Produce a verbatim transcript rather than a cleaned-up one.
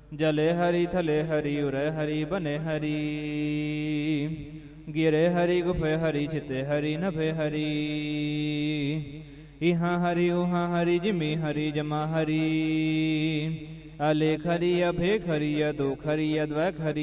जले हरि थले हरि उरे हरि बने हरि गिरे हरि गुफे हरि चिते हरि नभे हरि इहाँ हरि उहाँ हरि जिमी हरि जमा हरि अलेख हरि अभेख हरि अदोख हरि अद्वैख हरि